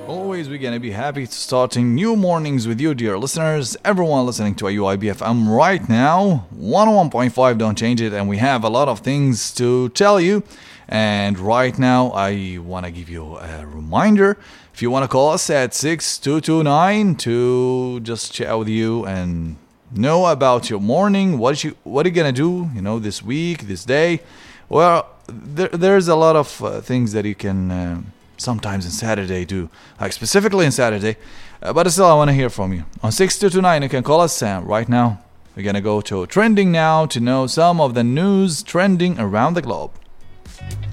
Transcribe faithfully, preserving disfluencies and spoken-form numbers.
Always, we're gonna be happy to starting new mornings with you, dear listeners. Everyone listening to A U I B F M right now, one oh one point five, don't change it, and we have a lot of things to tell you. And right now, I wanna give you a reminder. If you wanna call us at six two two nine to just chat with you and know about your morning, what you what are you gonna do, you know, this week, this day. Well, there, there's a lot of uh, things that you can. Uh, sometimes in Saturday do, like specifically in Saturday, uh, but still I want to hear from you. On six two two nine you can call us. Uh, right now we're gonna go to trending now to know some of the news trending around the globe.